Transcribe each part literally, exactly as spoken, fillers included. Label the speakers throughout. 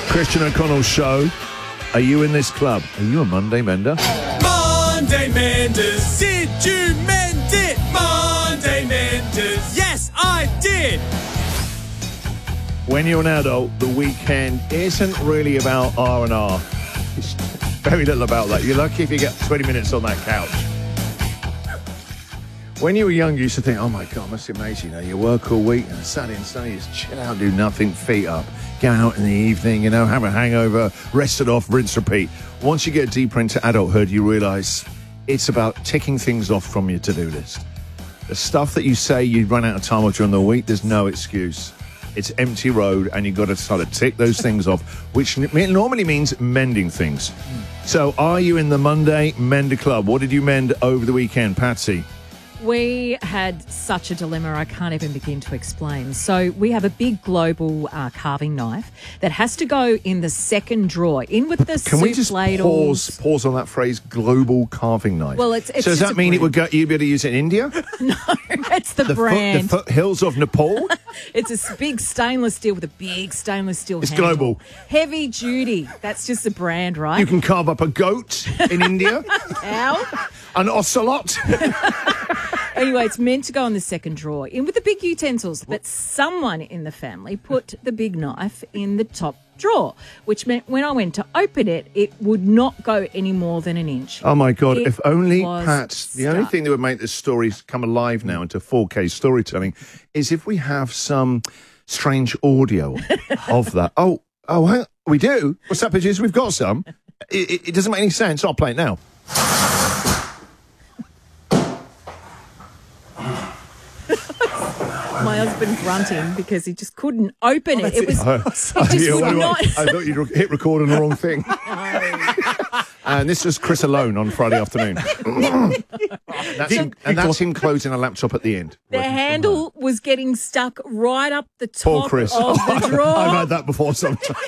Speaker 1: Christian O'Connell Show. Are you in this club? Are you a Monday Mender?
Speaker 2: Monday Menders, did you mend it? Monday Menders, yes, I did.
Speaker 1: When you're an adult, the weekend isn't really about R and R. It's very little about that. You're lucky if you get twenty minutes on that couch. When you were young, you used to think, oh my God, must be amazing. You know, you work all week and Saturday and Sunday, you just chill out, do nothing, feet up, go out in the evening, you know, have a hangover, rest it off, rinse, repeat. Once you get deeper into adulthood, you realise it's about ticking things off from your to-do list. The stuff that you say you run out of time with during the week, there's no excuse. It's empty road, and you've got to sort of tick those things off, which normally means mending things. So are you in the Monday Mender Club? What did you mend over the weekend, Patsy?
Speaker 3: We had such a dilemma I can't even begin to explain. So we have a big global uh, carving knife that has to go in the second drawer, in with the
Speaker 1: Can
Speaker 3: soup
Speaker 1: we just
Speaker 3: ladles.
Speaker 1: pause pause on that phrase, global carving knife?
Speaker 3: Well, it's, it's
Speaker 1: so does
Speaker 3: just
Speaker 1: that
Speaker 3: a
Speaker 1: mean
Speaker 3: brand.
Speaker 1: it would go, you'd be able to use it in India?
Speaker 3: No, it's the,
Speaker 1: The, foot,
Speaker 3: brand.
Speaker 1: the foothills of Nepal?
Speaker 3: It's a s- big stainless steel with a big stainless steel
Speaker 1: It's
Speaker 3: handle.
Speaker 1: global.
Speaker 3: Heavy duty. That's just the brand, right?
Speaker 1: You can carve up a goat in India,
Speaker 3: Ow.
Speaker 1: an ocelot.
Speaker 3: Anyway, it's meant to go in the second drawer, in with the big utensils, but someone in the family put the big knife in the top drawer, which meant when I went to open it, it would not go any more than an inch.
Speaker 1: Oh my God,
Speaker 3: It
Speaker 1: if only,
Speaker 3: was
Speaker 1: Pat, the only
Speaker 3: stuck.
Speaker 1: thing that would make this story come alive now into four K storytelling is if we have some strange audio of that. Oh, oh, hang on. We do? What's up, bitches? We've got some. It, it, it doesn't make any sense. I'll play it now.
Speaker 3: My husband grunting because he just couldn't open it. It was
Speaker 1: Oh,
Speaker 3: it just
Speaker 1: yeah,
Speaker 3: would
Speaker 1: wait, wait.
Speaker 3: not.
Speaker 1: I thought you'd hit record on the wrong thing. And this was Chris alone on Friday afternoon. that's him, and that's him closing a laptop at the end.
Speaker 3: The handle was getting stuck right up the
Speaker 1: Poor
Speaker 3: top
Speaker 1: Chris.
Speaker 3: of the drawer.
Speaker 1: I've had that before sometimes.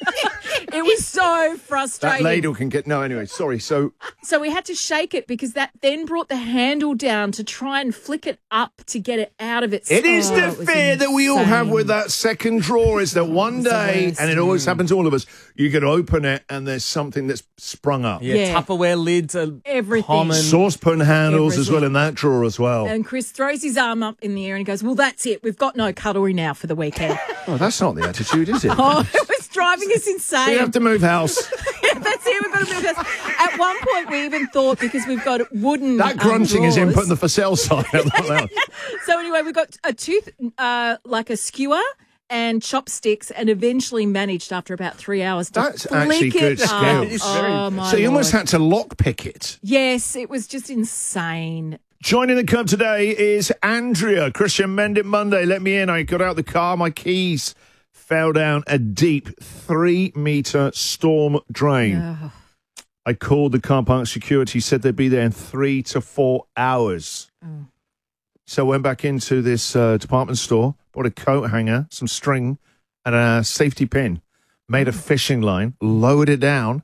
Speaker 3: It was so
Speaker 1: That
Speaker 3: frustrating.
Speaker 1: ladle can get... No, anyway, sorry. So,
Speaker 3: So we had to shake it because that then brought the handle down to try and flick it up to get it out of its...
Speaker 1: it is
Speaker 3: Oh,
Speaker 1: the
Speaker 3: it was
Speaker 1: fear that we all have
Speaker 3: insane.
Speaker 1: with that second drawer is that one
Speaker 3: the
Speaker 1: day,
Speaker 3: worst.
Speaker 1: and it always happens to all of us, you can open it and there's something that's sprung up.
Speaker 4: Yeah,
Speaker 3: Yeah.
Speaker 4: Tupperware lids are
Speaker 3: Everything.
Speaker 4: common.
Speaker 1: Saucepan handles as
Speaker 3: Everything.
Speaker 1: well in that drawer as well.
Speaker 3: And Chris throws his arm up in the air and he goes, well, that's it. We've got no cutlery now for the weekend.
Speaker 1: Oh, that's not the attitude, is it?
Speaker 3: Oh, it was driving us insane.
Speaker 1: We have to move house.
Speaker 3: Yeah, that's it. We've got to move this. At one point, we even thought because we've got wooden.
Speaker 1: That
Speaker 3: um,
Speaker 1: grunting is him
Speaker 3: drawers-
Speaker 1: putting the for sale sign out loud.
Speaker 3: So anyway, we got a tooth, uh, like a skewer and chopsticks, and eventually managed after about three hours to
Speaker 1: That's
Speaker 3: flick
Speaker 1: actually
Speaker 3: it
Speaker 1: good
Speaker 3: up.
Speaker 1: skill.
Speaker 4: It's very-
Speaker 3: Oh, my
Speaker 1: So you almost
Speaker 3: Lord.
Speaker 1: had to lockpick it.
Speaker 3: Yes, it was just insane.
Speaker 1: Joining the club today is Andrea. Christian Mendit Monday. Let me in. I got out the car. My keys fell down a deep three-metre storm drain.
Speaker 3: Oh.
Speaker 1: I called the car park security, said they'd be there in three to four hours.
Speaker 3: Oh.
Speaker 1: So I went back into this uh, department store, bought a coat hanger, some string, and a safety pin. Made a fishing line, lowered it down.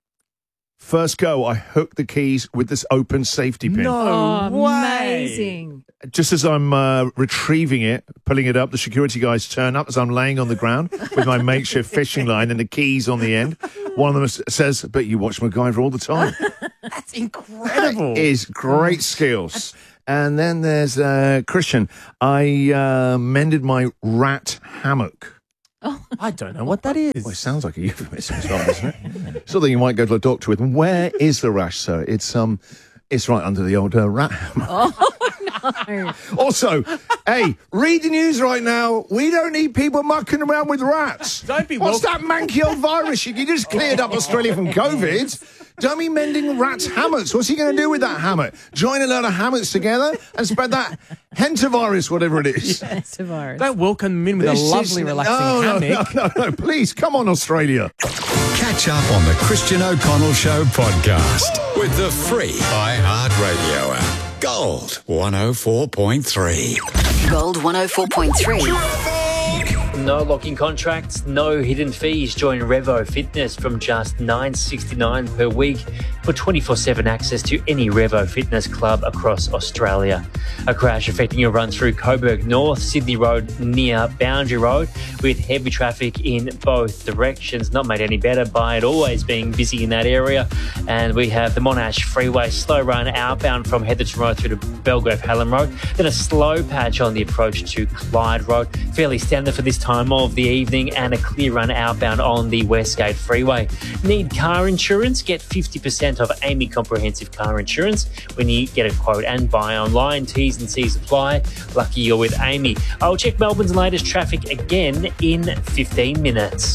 Speaker 1: First go, I hooked the keys with this open safety pin.
Speaker 3: Oh,
Speaker 4: way.
Speaker 3: amazing.
Speaker 1: Just as I'm uh, retrieving it, pulling it up, the security guys turn up as I'm laying on the ground with my makeshift fishing line and the keys on the end. One of them s- says, but you watch MacGyver all the time.
Speaker 4: That's incredible.
Speaker 1: That is great skills. And then there's uh, Christian. I uh, mended my rat hammock.
Speaker 4: I don't know what that is.
Speaker 1: Well, it sounds like a euphemism as well, doesn't it? Something you might go to a doctor with. Where is the rash, sir? It's um, it's right under the old uh, rat hammock.
Speaker 3: Oh, no.
Speaker 1: Also, hey, read the news right now. We don't need people mucking around with rats.
Speaker 4: Don't be
Speaker 1: What's
Speaker 4: wel-
Speaker 1: that manky old virus? You just cleared up Australia from COVID. Don't be mending rats' hammocks. What's he going to do with that hammock? Join a load of hammocks together and spread that hentavirus, whatever it is.
Speaker 3: That's a virus.
Speaker 4: Don't welcome him in with
Speaker 1: This
Speaker 4: a
Speaker 1: is-
Speaker 4: lovely, relaxing
Speaker 1: no,
Speaker 4: hammock.
Speaker 1: No, no, no, please, come on, Australia.
Speaker 5: Catch up on the Christian O'Connell Show podcast with the free iHeartRadio app. Gold one oh four point three.
Speaker 6: Gold one oh four point three.
Speaker 7: No locking contracts, no hidden fees. Join Revo Fitness from just nine sixty-nine per week.
Speaker 8: for twenty-four seven access to any Revo fitness club across Australia. A crash affecting a run through Coburg North, Sydney Road near Boundary Road, with heavy traffic in both directions. Not made any better by it always being busy in that area. And we have the Monash Freeway slow run outbound from Heatherton Road through to Belgrave Hallam Road. Then a slow patch on the approach to Clyde Road. Fairly standard for this time of the evening, and a clear run outbound on the Westgate Freeway. Need car insurance? Get fifty percent of Amy Comprehensive Car Insurance when you get a quote and buy online. T's and C's apply. Lucky you're with Amy. I'll check Melbourne's latest traffic again in fifteen minutes.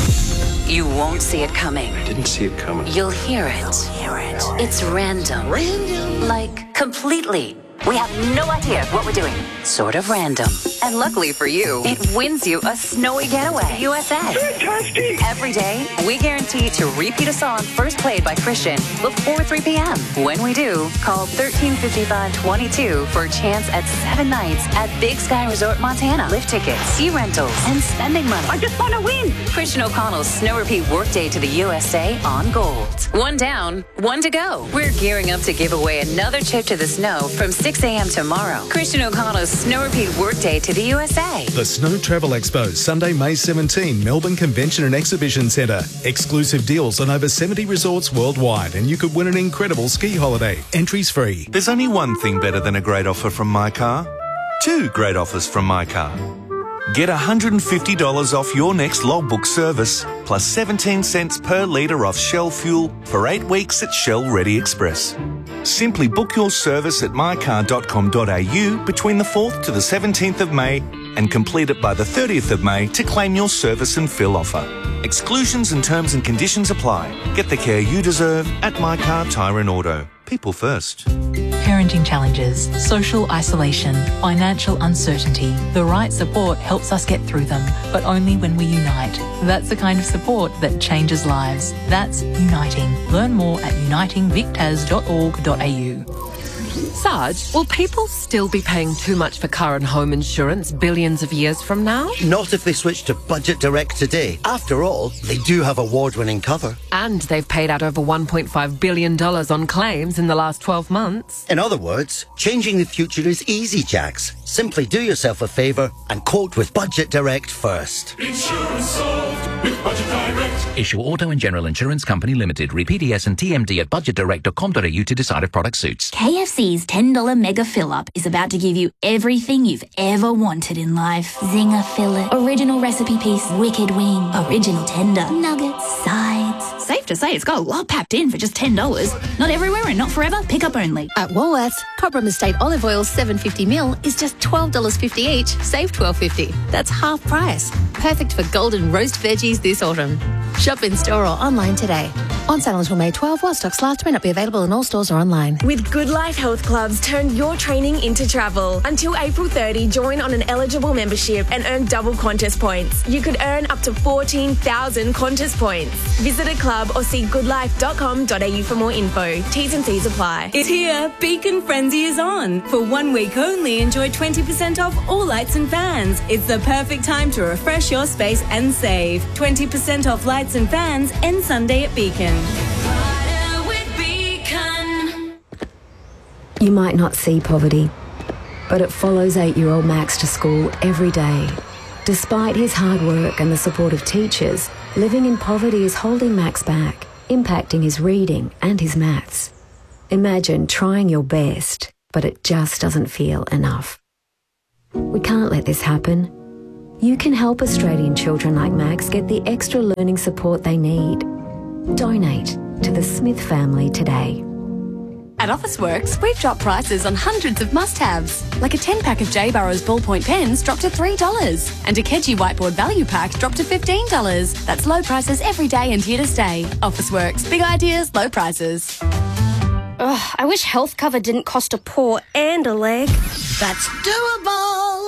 Speaker 6: You won't see it coming.
Speaker 9: I didn't see it coming.
Speaker 6: You'll hear it. Hear it. It's random. Random? Like, completely. We have no idea what we're doing. Sort of random. And luckily for you, it wins you a snowy getaway. U S A.
Speaker 9: Fantastic!
Speaker 6: Every day, we guarantee to repeat a song first played by Christian before three p.m. When we do, call thirteen fifty-five twenty-two for a chance at seven nights at Big Sky Resort Montana. Lift tickets, ski rentals, and spending money. I just want to win! Christian O'Connell's Snow Repeat Workday to the U S A on Gold. One down, one to go. We're gearing up to give away another trip to the snow from six a.m. tomorrow. Christian O'Connell's Snow Repeat Workday to the U S A.
Speaker 10: The Snow Travel Expo, Sunday, May seventeenth, Melbourne Convention and Exhibition Centre. Exclusive deals on over seventy resorts worldwide, and you could win an incredible ski holiday. Entries free.
Speaker 11: There's only one thing better than a great offer from My Car. Two great offers from My Car. Get one hundred fifty dollars off your next logbook service, plus seventeen cents per litre off Shell fuel for eight weeks at Shell Ready Express. Simply book your service at my car dot com dot a u between the fourth to the seventeenth of May and complete it by the thirtieth of May to claim your service and fill offer. Exclusions and terms and conditions apply. Get the care you deserve at My Car Tyre and Auto. People first.
Speaker 12: Parenting challenges, social isolation, financial uncertainty. The right support helps us get through them, but only when we unite. That's the kind of support that changes lives. That's uniting. Learn more at uniting vic tas dot org dot a u.
Speaker 13: Sarge, will people still be paying too much for car and home insurance billions of years from now?
Speaker 14: Not if they switch to Budget Direct today. After all, they do have award-winning cover.
Speaker 13: And they've paid out over one point five billion dollars on claims in the last twelve months.
Speaker 14: In other words, changing the future is easy, Jax. Simply do yourself a favour and quote with Budget Direct first.
Speaker 15: Insurance solved with Budget Direct.
Speaker 16: Issue Auto and General Insurance Company Limited. Read P D S and T M D at budget direct dot com dot a u to decide if product suits.
Speaker 17: K F C's ten dollar Mega Fill-Up is about to give you everything you've ever wanted in life. Zinger fillet, original recipe piece, wicked wing, original tender, nuggets, sides. Safe to say it's got a lot packed in for just ten dollars. Not everywhere and not forever, pick up only.
Speaker 18: At Woolworths, Cobram Estate olive oil seven fifty mil is just twelve dollars fifty each, save twelve fifty. That's half price. Perfect for golden roast veggies this autumn. Shop in store or online today. On sale until May twelfth, while stocks last, may not be available in all stores or online.
Speaker 19: With Good Life Health Clubs, turn your training into travel. Until April thirtieth, join on an eligible membership and earn double Qantas points. You could earn up to fourteen thousand Qantas points. Visit a club or see good life dot com dot a u for more info. T's and C's apply.
Speaker 20: It's here. Beacon Frenzy is on. For one week only, enjoy twenty percent off all lights and fans. It's the perfect time to refresh your space and save. twenty percent off lights and fans end Sunday at Beacon.
Speaker 21: You might not see poverty, but it follows eight-year-old Max to school every day. Despite his hard work and the support of teachers, living in poverty is holding Max back, impacting his reading and his maths. Imagine trying your best, but it just doesn't feel enough. We can't let this happen. You can help Australian children like Max get the extra learning support they need. Donate to the Smith family today.
Speaker 22: At Officeworks, we've dropped prices on hundreds of must-haves, like a ten-pack of J. Burrows ballpoint pens dropped to three dollars, and a Keji whiteboard value pack dropped to fifteen dollars. That's low prices every day and here to stay. Officeworks, big ideas, low prices.
Speaker 23: Ugh, I wish health cover didn't cost a paw and a leg.
Speaker 24: That's doable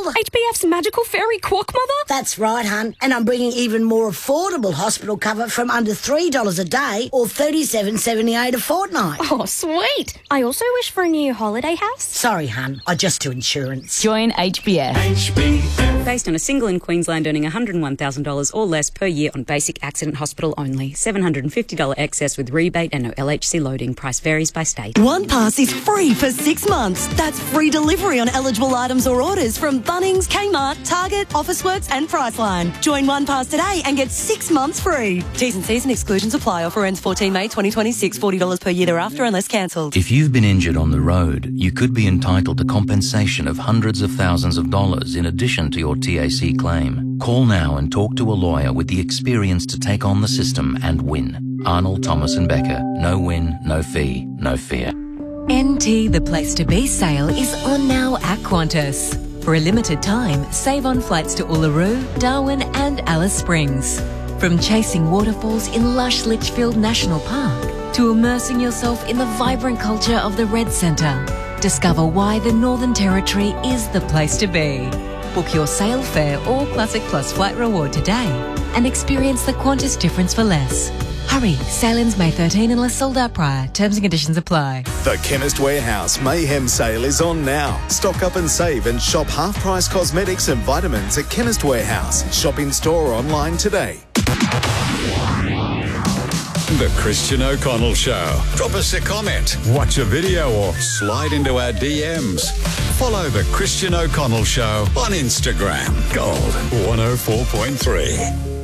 Speaker 2: Quackmother. H B F's magical fairy Quackmother?
Speaker 3: That's right, hun. And I'm bringing even more affordable hospital cover from under three dollars a day or thirty-seven dollars seventy-eight a fortnight.
Speaker 2: Oh, sweet. I also wish for a new holiday house.
Speaker 3: Sorry, hun. I just do insurance.
Speaker 22: Join H B F.
Speaker 9: H B F.
Speaker 23: Based on a single in Queensland earning one hundred one thousand dollars or less per year on basic accident hospital only. seven hundred fifty dollars excess with rebate and no L H C loading. Price varies by state.
Speaker 24: One Pass is free for six months. That's free delivery on eligible items or orders from Bunnings, Kmart, Target, Officeworks and Priceline. Join One Pass today and get six months free. T's and C's and exclusions apply. Offer ends fourteen May twenty twenty-six. forty dollars per year thereafter unless cancelled.
Speaker 16: If you've been injured on the road, you could be entitled to compensation of hundreds of thousands of dollars in addition to your T A C claim. Call now and talk to a lawyer with the experience to take on the system and win. Arnold, Thomas and Becker. No win, no fee, no fear.
Speaker 25: N T The Place to Be sale is on now at Qantas. For a limited time, save on flights to Uluru, Darwin and Alice Springs. From chasing waterfalls in lush Litchfield National Park to immersing yourself in the vibrant culture of the Red Centre. Discover why the Northern Territory is the place to be. Book your sail fare or Classic Plus flight reward today and experience the Qantas difference for less. Hurry, sail-ins May thirteenth unless sold out prior. Terms and conditions apply.
Speaker 10: The Chemist Warehouse Mayhem Sale is on now. Stock up and save and shop half-price cosmetics and vitamins at Chemist Warehouse. Shop in store or online today.
Speaker 5: The Christian O'Connell Show. Drop us a comment, watch a video or slide into our D Ms. Follow The Christian O'Connell Show on Instagram. Gold one oh four point three.